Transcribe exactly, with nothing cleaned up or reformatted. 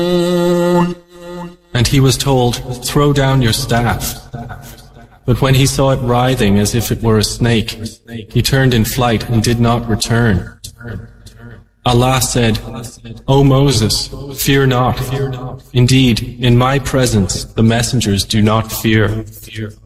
And he was told, throw down your staff. But when he saw it writhing as if it were a snake, he turned in flight and did not return. Allah said, O Moses, fear not. Indeed, in my presence the messengers do not fear.